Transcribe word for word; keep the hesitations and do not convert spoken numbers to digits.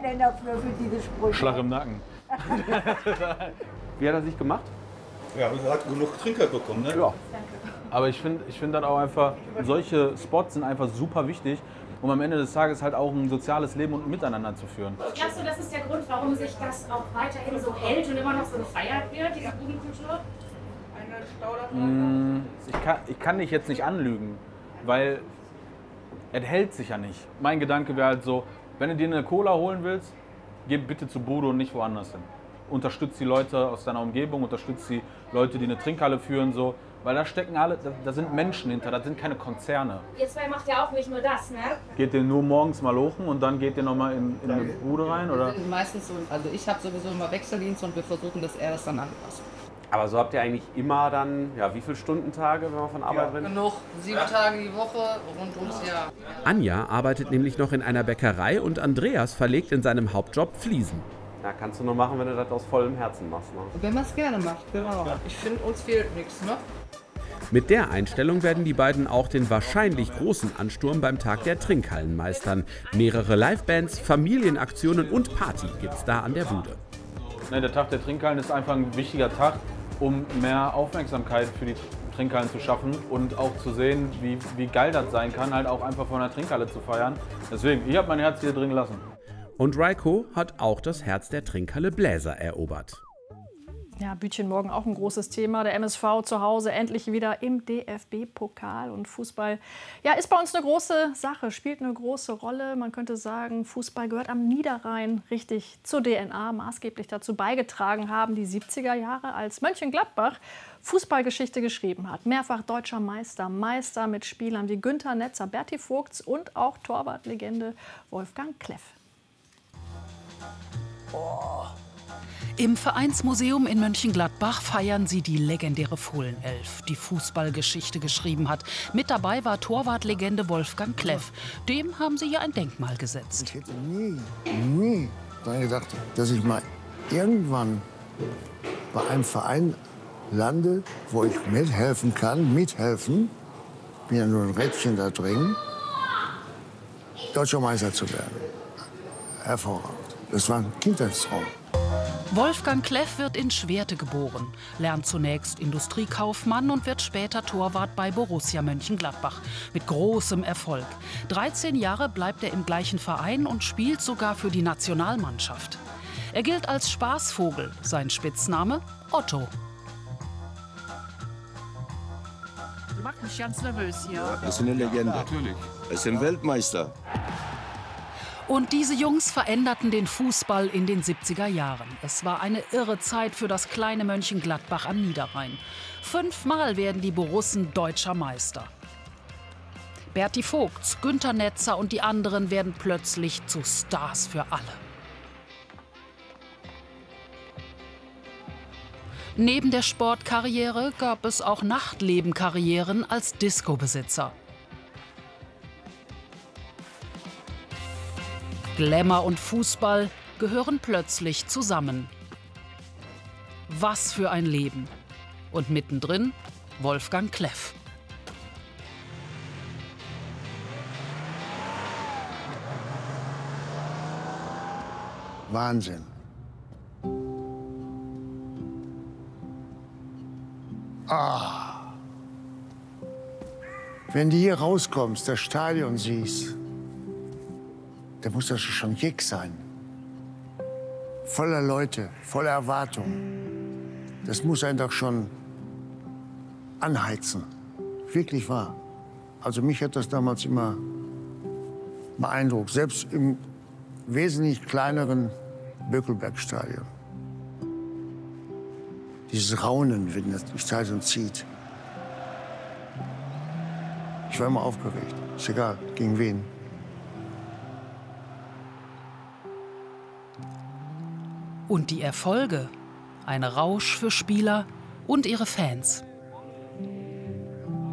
denn dafür, für diese Sprüche? Schlag im Nacken. Wie hat er sich gemacht? Ja, er hat genug Trinkgeld bekommen, ne? Ja. Aber ich finde ich find dann auch einfach, solche Spots sind einfach super wichtig, um am Ende des Tages halt auch ein soziales Leben und Miteinander zu führen. Glaubst du, das ist der Grund, warum sich das auch weiterhin so hält und immer noch so gefeiert wird, diese Jugendkultur? Mmh, ich, kann, ich kann dich jetzt nicht anlügen, weil es hält sich ja nicht. Mein Gedanke wäre halt so, wenn du dir eine Cola holen willst, geh bitte zu Budo und nicht woanders hin. Unterstützt die Leute aus deiner Umgebung, unterstützt die Leute, die eine Trinkhalle führen, so. Weil da stecken alle, da, da sind Menschen hinter, das sind keine Konzerne. Ihr zwei macht ja auch nicht nur das, ne? Geht ihr nur morgens mal lochen und dann geht ihr nochmal in, in eine Bude rein, oder? Wir sind meistens so, also ich habe sowieso immer Wechseldienst und wir versuchen, dass er das dann anpasst. Aber so habt ihr eigentlich immer dann, ja, wie viele Stundentage, wenn man von Arbeit rennt? Genug, sieben Tage die Woche, rund ums Jahr. Anja arbeitet nämlich noch in einer Bäckerei und Andreas verlegt in seinem Hauptjob Fliesen. Ja, kannst du nur machen, wenn du das aus vollem Herzen machst. Ne? Wenn man es gerne macht, genau. Ich finde, uns fehlt nichts, ne? Mit der Einstellung werden die beiden auch den wahrscheinlich großen Ansturm beim Tag der Trinkhallen meistern. Mehrere Livebands, Familienaktionen und Party gibt's da an der Bude. Ne, der Tag der Trinkhallen ist einfach ein wichtiger Tag, um mehr Aufmerksamkeit für die Trinkhallen zu schaffen und auch zu sehen, wie, wie geil das sein kann, halt auch einfach vor einer Trinkhalle zu feiern. Deswegen, ich habe mein Herz hier drin gelassen. Und Raiko hat auch das Herz der Trinkhalle Bläser erobert. Ja, Bütchen morgen auch ein großes Thema. Der M S V zu Hause endlich wieder im D F B-Pokal. Und Fußball ja, ist bei uns eine große Sache, spielt eine große Rolle. Man könnte sagen, Fußball gehört am Niederrhein richtig zur D N A. Maßgeblich dazu beigetragen haben die siebziger Jahre, als Mönchengladbach Fußballgeschichte geschrieben hat. Mehrfach deutscher Meister, Meister mit Spielern wie Günther Netzer, Berti Vogts und auch Torwartlegende Wolfgang Kleff. Oh. Im Vereinsmuseum in Mönchengladbach feiern sie die legendäre Fohlenelf, die Fußballgeschichte geschrieben hat. Mit dabei war Torwartlegende Wolfgang Kleff. Dem haben sie ja ein Denkmal gesetzt. Ich hätte nie, nie daran gedacht, dass ich mal irgendwann bei einem Verein lande, wo ich mithelfen kann, mithelfen, bin ja nur ein Rädchen da drin, deutscher Meister zu werden. Hervorragend. Das war ein Kindheitstraum. Wolfgang Kleff wird in Schwerte geboren, lernt zunächst Industriekaufmann und wird später Torwart bei Borussia Mönchengladbach. Mit großem Erfolg. dreizehn Jahre bleibt er im gleichen Verein und spielt sogar für die Nationalmannschaft. Er gilt als Spaßvogel, sein Spitzname Otto. Das macht mich ganz nervös hier. Das ist eine Legende. Natürlich. Er ist ein Weltmeister. Und diese Jungs veränderten den Fußball in den siebziger Jahren. Es war eine irre Zeit für das kleine Mönchengladbach am Niederrhein. Fünfmal werden die Borussen deutscher Meister. Berti Vogts, Günther Netzer und die anderen werden plötzlich zu Stars für alle. Neben der Sportkarriere gab es auch Nachtlebenkarrieren als Disco-Besitzer. Glamour und Fußball gehören plötzlich zusammen. Was für ein Leben. Und mittendrin Wolfgang Kleff. Wahnsinn. Ah. Wenn du hier rauskommst, das Stadion siehst, da muss das schon Jeck sein. Voller Leute, voller Erwartungen. Das muss einen doch schon anheizen. Wirklich wahr. Also mich hat das damals immer beeindruckt. Selbst im wesentlich kleineren Bökelbergstadion. Dieses Raunen, wenn das Stadion zieht. Ich war immer aufgeregt. Ist egal, gegen wen. Und die Erfolge? Ein Rausch für Spieler und ihre Fans.